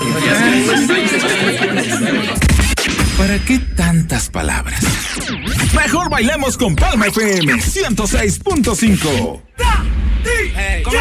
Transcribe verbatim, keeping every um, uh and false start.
¿Para qué tantas palabras? Mejor bailemos con Palma F M ciento seis punto cinco. Hey,